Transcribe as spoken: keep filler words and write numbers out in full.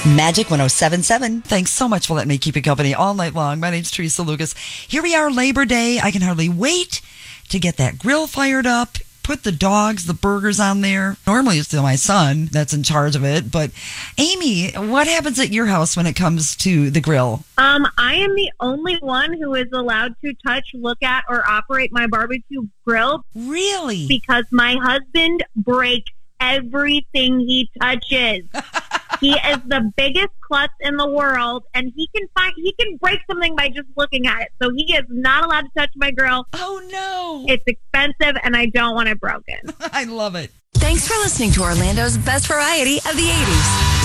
Magic one oh seven point seven. Thanks so much for letting me keep you company all night long. My name's Teresa Lucas. Here we are, Labor Day. I can hardly wait to get that grill fired up, put the dogs, the burgers on there. Normally it's still my son that's in charge of it. But Amy, what happens at your house when it comes to the grill? Um, I am the only one who is allowed to touch, look at, or operate my barbecue grill. Really? Because my husband breaks everything he touches. He is the biggest klutz in the world, and he can find he can break something by just looking at it. So he is not allowed to touch my grill. Oh, no. It's expensive, and I don't want it broken. I love it. Thanks for listening to Orlando's best variety of the eighties.